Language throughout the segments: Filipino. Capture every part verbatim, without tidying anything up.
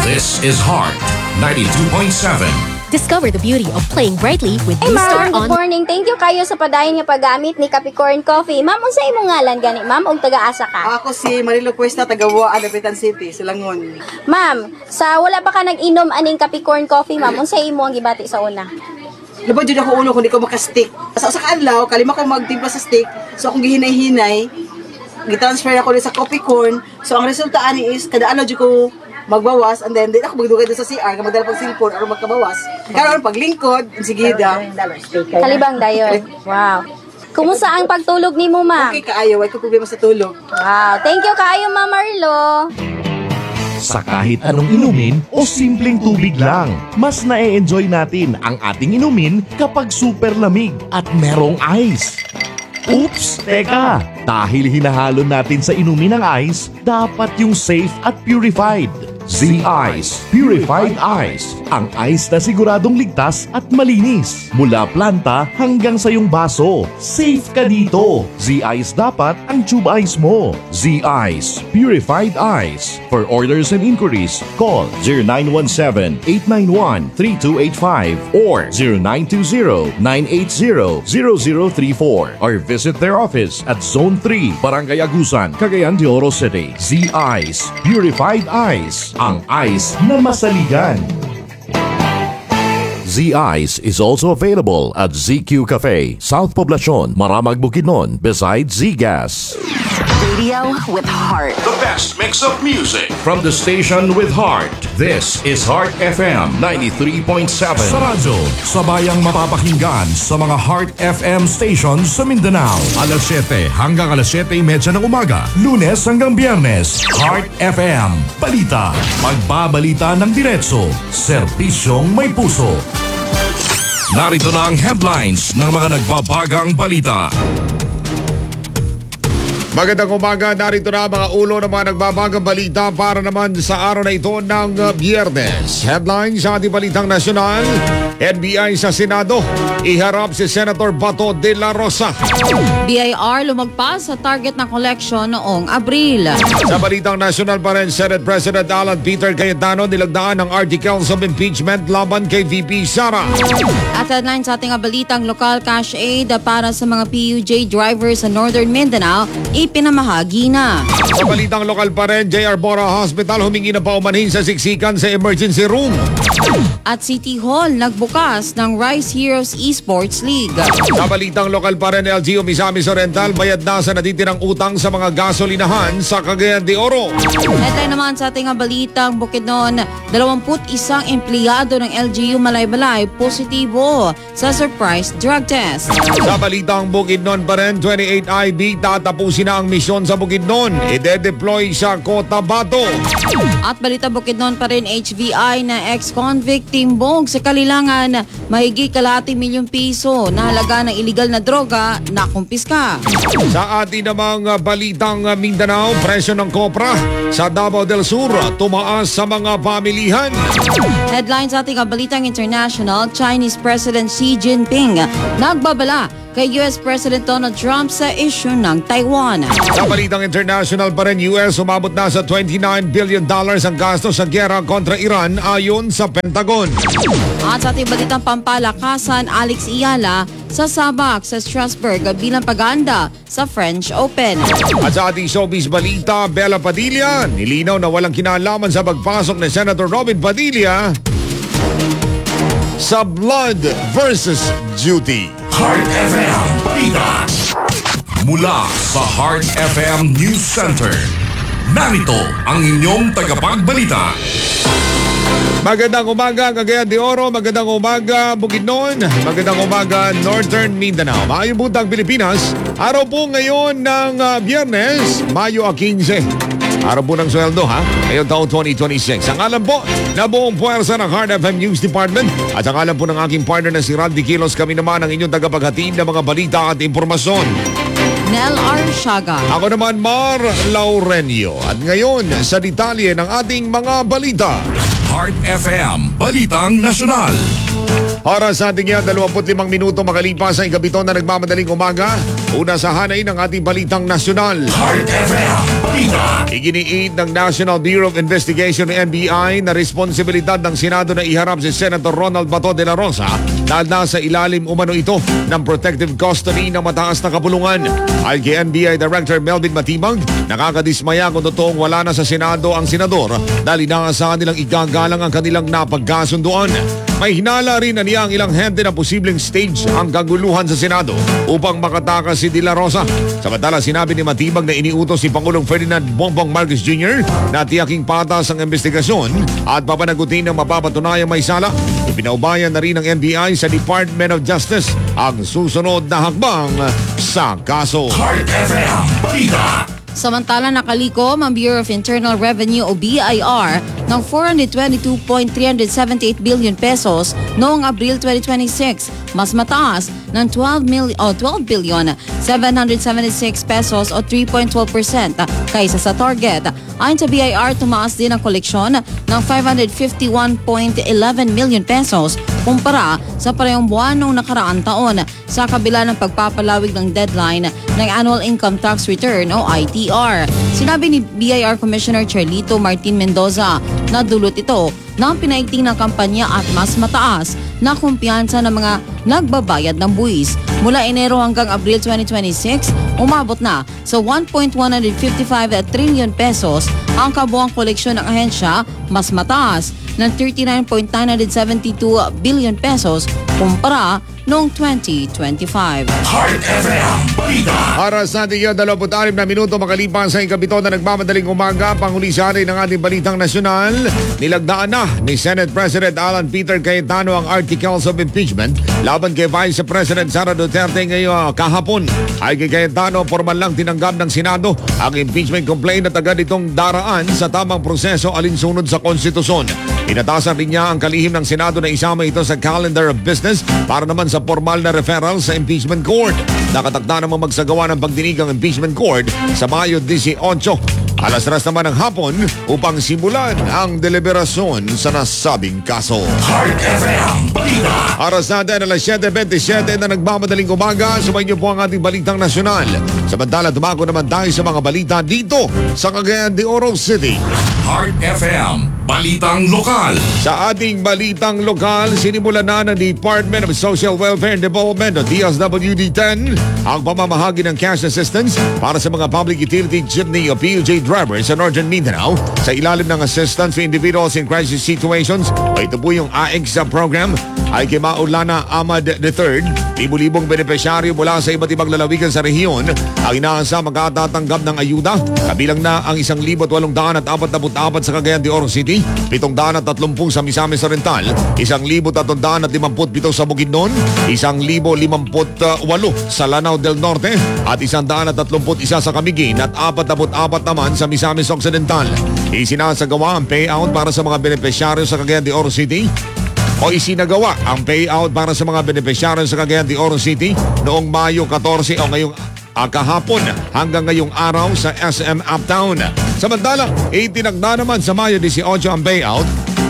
This is Heart ninety-two point seven. Discover the beauty of playing brightly with Hey New-Star ma'am, good on... morning. Thank you kayo sa padayon nga paggamit ni Capricorn Coffee. Ma'am, unsa imong ngalan gani? Ma'am, og taga-asa ka? Ako si Marilo Cuesta, taga-Buan, Dapitan City, Silangon. Ma'am, sa wala pa ka nag-inom aning Capricorn Coffee, ma'am, unsa imo ang gibati sa una? Labad dyan ako ulo kung di ko makastick. Sa sa kaadlaw, kalima ko magtimpla sa stick. So akong gihinay-hinay, gitransfer ako sa coffee corn. So ang resulta ani is, kada ano dyan ko magbawas, and then din ako magdugay doon sa C R, magdala pang cellphone, aron magkabawas. Karon paglingkod, sige da. Kalibang dayon. Wow. Kumusta ang pagtulog nimo, ma'am? Okay kaayo, ay ko problema sa tulog. Wow. Thank you kaayo, Ma'am Marlo. Sa kahit anong inumin o simpleng tubig lang, mas na-enjoy natin ang ating inumin kapag super lamig at merong ice. Oops! Teka! Dahil hinahalo natin sa inumin ng ice, dapat yung safe at purified. Z-Ice Purified Ice. Ang ice na siguradong ligtas at malinis. Mula planta hanggang sa iyong baso. Safe ka dito. Z-Ice dapat ang tube ice mo. Z-Ice Purified Ice. For orders and inquiries, call zero nine one seven, eight nine one, three two eight five or zero nine two zero, nine eight zero, zero zero three four or visit their office at Zone three, Barangay Agusan, Cagayan de Oro City. Z-Ice Purified Ice. Ang ice na masaligan. Z-Ice is also available at Z Q Cafe, South Poblacion, Maramag, Bukidnon, beside Z-Gas. Radio with heart. The best mix of music from the station with heart. This is Heart F M ninety-three point seven. Sa radyo, sabayang mapapakinggan sa mga Heart F M stations sa Mindanao. alas siyete hanggang alas siyete trenta ng umaga. Lunes hanggang Biyernes. Heart F M. Balita. Magbabalita ng diretso. Serbisyong may puso. Narito na ang headlines ng mga nagbabagang balita. Magandang umaga, narito na mga ulo ng mga nagbabagang balita para naman sa araw na ito ng uh, Biyernes. Headlines sa ating balitang nasyonal, N B I sa Senado, iharap si Senator Bato de la Rosa. B I R lumagpas sa target ng collection noong Abril. Sa balitang nasyonal pa rin, Senate President Alan Peter Cayetano nilagdaan ng articles of impeachment laban kay V P Sara. At headline sa ating balitang lokal cash aid para sa mga P U J drivers sa Northern Mindanao, ipinamahagi na. Sa balitang lokal pa rin, J R Bora Hospital humingi na paumanhin sa siksikan sa emergency room. At City Hall nagbukas ng Rice Heroes Esports League. Sa balitang lokal pa rin, L G U Misamis Oriental bayad na sa natitirang utang sa mga gasolinahan sa Cagayan de Oro. Headline naman sa ating balitang Bukidnon, dalawampu't isang empleyado ng L G U Malaybalay positibo sa surprise drug test. Sa balitang Bukidnon pa rin, twenty-eight I B tatapusin na ang misyon sa Bukidnon. Ide-deploy sa Cotabato. At balita Bukidnon pa rin, H V I na ex-convict timbog sa Kalilangan, mahigit kalahating milyong piso na halaga ng iligal na droga na kumpiska. Sa ating namang balitang Mindanao, presyo ng kopra sa Davao del Sur tumaas sa mga pamilihan. Headlines sa ating balitang international, Chinese President Xi Jinping nagbabala kay U S President Donald Trump sa issue ng Taiwan. Sa balitang international pa rin, U S umabot na sa twenty-nine billion dollars ang gasto sa gyera kontra Iran ayon sa Pentagon. At sa ating balitang pampalakasan, Alex Iyala sasabak sa Strasbourg bilang paganda sa French Open. At sa ating showbiz balita, Bella Padilla nilinaw na walang kinalaman sa pagpasok ni Senator Robin Padilla sa blood versus duty. Heart F M Balita. Mula sa Heart F M News Center, narito ang inyong tagapagbalita. Magandang umaga, Cagayan de Oro. Magandang umaga, Bukidnon. Magandang umaga, Northern Mindanao. Maayong buntag Pilipinas. Araw po ngayon ng uh, Biyernes, Mayo quince. Araw po ng sweldo, ha? Ngayong taon twenty twenty-six. Ang alam po na buong puwersa ng Heart F M News Department at ang alam po ng aking partner na si Randy Kilos, kami naman ang inyong tagapaghatid ng mga balita at impormasyon. Nel Arshaga. Ako naman, Mar Laurenio. At ngayon, sa detalye ng ating mga balita. Heart F M Balitang Nasyonal. Oras sa ating yan, dalawampu't limang minuto makalipas ay gabiton na nagmamadaling umaga. Una sa hanay ng ating balitang nasyonal. Heart F M Iginiit ng National Bureau of Investigation N B I na responsibilidad ng Senado na iharap si Senator Ronald Bato de la Rosa dahil nasa ilalim umano ito ng protective custody ng mataas na kapulungan. Ayon kay N B I Director Melvin Matibag, nakakadismaya kung totoong wala na sa Senado ang senador dahil inaasahan nilang igagalang ang kanilang napagkasunduan. May hinala rin na niya ang ilang hente na posibleng stage ang kaguluhan sa Senado upang makatakas si De La Rosa. Samantala, sinabi ni Matibag na iniutos si Pangulong Ferdinand Bongbong Marcos Junior na tiyaking patas ang investigasyon at papanagutin ng mapapatunayang may sala. Ipinaubayan na rin ng N B I sa Department of Justice ang susunod na hakbang sa kaso. Heart F M Balita. Samantala, nakalikom ang Bureau of Internal Revenue o B I R ng four hundred twenty-two point three seven eight billion pesos noong Abril twenty twenty-six, mas mataas ng twelve billion seven hundred seventy-six pesos o three point one two percent kaysa sa target. Ayon sa B I R, tumaas din ang koleksyon ng five hundred fifty-one point one one million pesos kumpara sa parehong buwan noong nakaraang taon sa kabila ng pagpapalawig ng deadline ng Annual Income Tax Return o I T R. Sinabi ni B I R Commissioner Charlito Martin Mendoza na dulot ito ng pinaigting ng kampanya at mas mataas na kumpiyansa ng mga nagbabayad ng buwis. Mula Enero hanggang Abril twenty twenty-six, umabot na sa one point one five five trillion pesos ang kabuang koleksyon ng ahensya, mas mataas ng thirty-nine point nine seven two billion pesos kumpara noong twenty twenty-five. Heart F M Balita. Aras natin yun, dalawampu't anim na minuto makalipas sa ikapito na nagmamadaling umaga. Panghuli-sari ng ating balitang nasyonal, nilagdaan na ni Senate President Alan Peter Cayetano ang articles of impeachment laban kay Vice President Sara Duterte ngayong kahapon. Ay kay Cayetano, formal lang tinanggap ng Senado ang impeachment complaint at agad itong daraan sa tamang proseso alinsunod sa konstitusyon. Inatasan rin niya ang kalihim ng Senado na isama ito sa calendar of business para naman sa formal na referral sa impeachment court. Nakatakda namang magsagawa ng pagdinig ang impeachment court sa Mayo eighteen, alas tres naman ng hapon upang simulan ang deliberasyon sa nasabing kaso. Heart F M Balita. Aras natin alas seven twenty-seven na nagmamadaling umaga. Sumayin niyo po ang ating balitang nasyonal. Samantala, tumako naman tayo sa mga balita dito sa Cagayan de Oro City. Heart F M Balitang Lokal. Sa ating balitang lokal, sinimulan na ng Department of Social Welfare and Development o D S W D ten ang pamamahagi ng cash assistance para sa mga public utility jeepney o P U J drivers sa Northern Mindanao sa ilalim ng Assistance for Individuals in Crisis Situations o ito po yung A I C S program. Ay kay Maulana Ahmad the third, libu-libong benepisyaryo mula sa iba't ibang lalawigan sa rehiyon ang inaasa magkatatanggap ng ayuda, kabilang na ang isang libo at walong daan at apat na apat sa Cagayan de Oro City, pitong daan at tatlumpung sa Misamis Oriental, isang libo tatlong daan at limamput pito sa Bukidnon, isang libo limamput walo sa Lanao del Norte, at isang daan at tatlumput isa sa Camiguin at apat na apat naman sa Misamis Occidental. Isinasagawa ang payout para sa mga benepisyaryo sa Cagayan de Oro City o isinagawa ang payout para sa mga benepisyaryo sa Cagayan de Oro City noong Mayo fourteen o ngayong uh, kahapon hanggang ngayong araw sa S M Uptown. Samantala, itinagda naman sa Mayo eighteen ang payout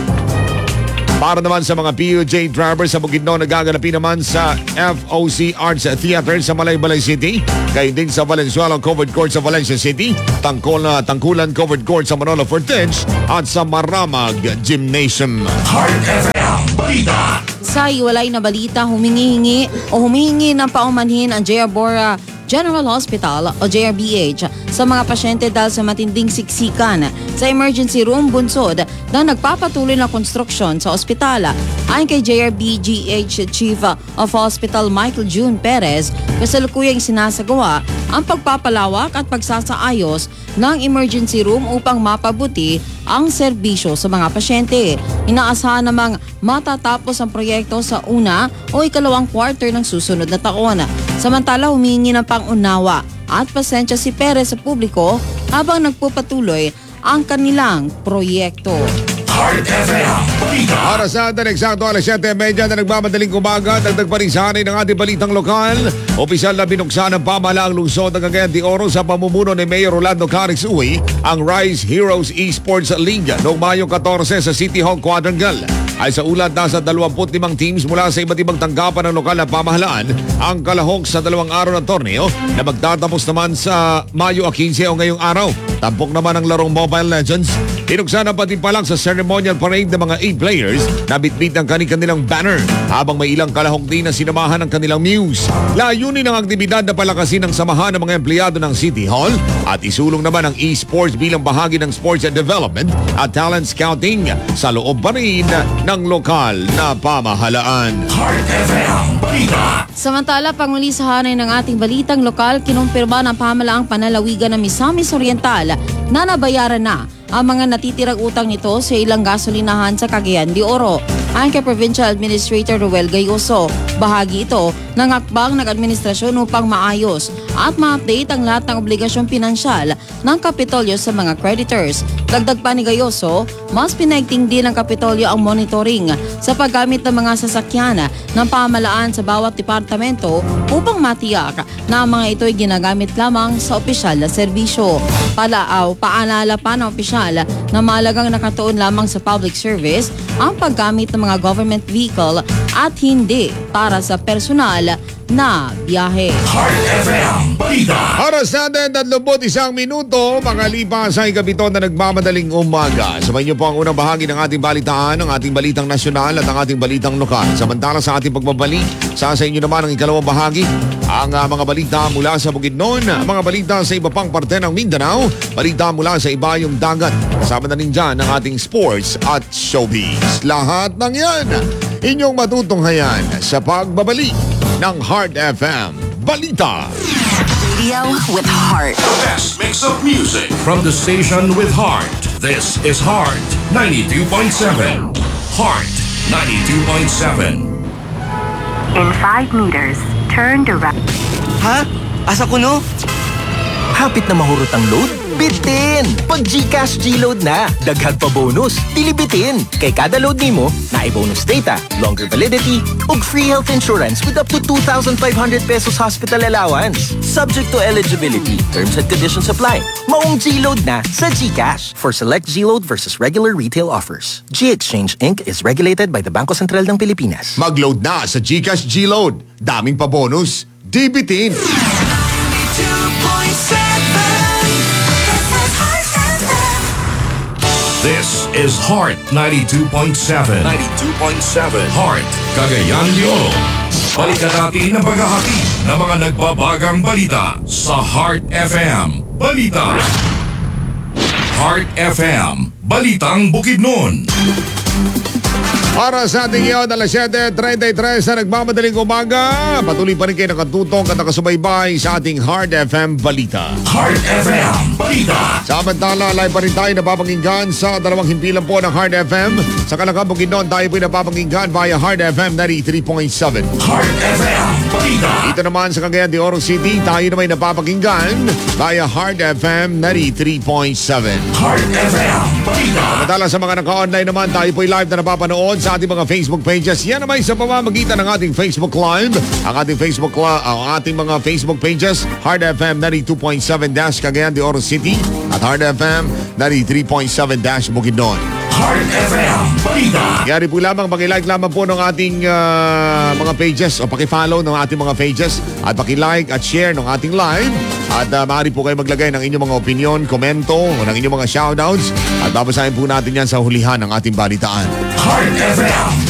para naman sa mga P U J drivers sa Bukidnon na gaganapin naman sa F O C Arts Theater sa Malaybalay City, gayon din sa Valenzuela Covered Court sa Valencia City, Tangkol, uh, Tangkulan Covered Court sa Manolo Fortich at sa Maramag Gymnasium. Heart F M Balita. Sa iwalay na balita, humingi o humihingi ng paumanhin ang J R Bora General Hospital o J R B H sa mga pasyente dahil sa matinding siksikan sa emergency room bunsod na nagpapatuloy na konstruksyon sa ospital. Ayon kay J R B G H Chief of Hospital Michael June Perez, kasalukuyang sinasagawa ang pagpapalawak at pagsasaayos ng emergency room upang mapabuti ang serbisyo sa mga pasyente. Inaasahan namang matatapos ang proyekto sa una o ikalawang quarter ng susunod na taon. Samantala, humingi ng pangunawa at pasensya si Perez sa publiko habang nagpupatuloy ang kanilang proyekto. Heart F M Balita. Para sa atin, eksakto alas siyete trenta na nagmamadaling umaga, dagdag pa rin sa hanay ng ating balitang lokal. Opisyal na binuksan ng pamahalaang lungsod ng Cagayan de Oro sa pamumuno ni Mayor Rolando Carix Uy ang Rise Heroes Esports League noong Mayo fourteen sa City Hall Quadrangle. Ay sa ulat, nasa dalawampu't limang teams mula sa iba't ibang tanggapan ng lokal na pamahalaan ang kalahok sa dalawang araw ng torneo na magtatapos naman sa Mayo quince o ngayong araw. Tampok naman ang larong Mobile Legends. Tinuksan ang patimpalang sa ceremonial parade ng mga eight players na bitbit ng kanilang banner habang may ilang kalahok din na sinamahan ng kanilang muse. Layunin ng aktibidad na palakasin ang samahan ng mga empleyado ng City Hall at isulong naman ang esports bilang bahagi ng sports and development at talent scouting sa loob pa rin ng lokal na pamahalaan. Heart F M Balita. Samantala, panguli sa hanay ng ating balitang lokal, kinumpirma ng pamahalaang panalawigan ng Misamis Oriental na nabayaran na ang mga natitirang utang nito sa ilang gasolinahan sa Cagayan de Oro. Ayon kay Provincial Administrator Ruel Gayoso, bahagi ito ng hakbang ng administrasyon upang maayos at ma-update ang lahat ng obligasyong pinansyal ng Kapitolyo sa mga creditors. Dagdag pa ni Gayoso, mas pinaigting din ng Kapitolyo ang monitoring sa paggamit ng mga sasakyan ng pamahalaan sa bawat departamento upang matiyak na ang mga ito ay ginagamit lamang sa opisyal na serbisyo. Palaaw, paalala pa ng opisyal na mahalagang nakatuon lamang sa public service ang paggamit ng mga government vehicle at hindi para sa personal na biyahe. Heart F M Balita. Oras natin, tatlong isang minuto, makalipas sa ikapito na nagmamadaling umaga. Sabay niyo po ang unang bahagi ng ating balitaan, ang ating balitang nasyonal at ang ating balitang lokal. Samantala sa ating pagbabalik, sa sa inyo naman ang ikalawang bahagi, ang uh, mga balita mula sa Bukidnon, mga balita sa iba pang parte ng Mindanao, balita mula sa ibayong dagat. Kasama na rin dyan ang ating sports at showbiz. Lahat ng yan, inyong matutunghayan sa pagbabalik ng Heart F M Balita. Radio with heart. The best mix of music from the station with heart. This is Heart ninety-two point seven. Heart ninety-two point seven. In five meters, turn to right. Ha? Asa ko no? Hapit na mahurot ang load? Bitin! Pag GCash G-Load na, daghag pa bonus, dilibitin. Kay kada load nimo, na bonus data, longer validity, ug free health insurance with up to two thousand five hundred pesos hospital allowance. Subject to eligibility, terms and conditions apply. Maong G-Load na sa GCash. For select G-Load versus regular retail offers. G-Exchange Incorporated is regulated by the Bangko Sentral ng Pilipinas. Mag-load na sa GCash G-Load. Daming pa bonus, dibitin. This is Heart ninety-two point seven. ninety-two point seven. Heart, Cagayan de Oro. Balikan natin ang paghahati ng mga nagbabagang balita sa Heart F M Balita. Heart F M Balitang Bukidnon. Para sa ating iyon, alas siyete trenta y tres na nagmamadaling umaga. Patuloy pa rin kayo nakatutok at nakasubaybay sa ating Heart F M Balita. Heart F M Balita. Samantala, live pa rin tayo napapakinggan sa dalawang himpilan po ng Heart F M. Sa Kalakang Bukidnon, tayo po napapakinggan via Heart F M ninety-three point seven. Heart F M Balita. Dito naman sa Cagayan de Oro City, tayo naman napapakinggan via Heart F M ninety-three point seven. Heart F M Balita. Samantala sa mga naka-online naman, tayo po live na napapanood sa ating mga Facebook pages. Yan naman sa pamamagitan ng ating Facebook Live. Ang ating Facebook Live, ang ating mga Facebook pages, Heart F M ninety-two point seven dash Cagayan de Oro City at Heart F M ninety-three point seven dash Bukidnon. Heart F M Balita. Yari po lamang, pakilike lamang po ng ating uh, mga pages o pakifollow ng ating mga pages at pakilike at share ng ating live. At uh, maaari po kayo maglagay ng inyong mga opinion, komento o ng inyong mga shoutouts at babasahin po natin yan sa hulihan ng ating balitaan. Heart F M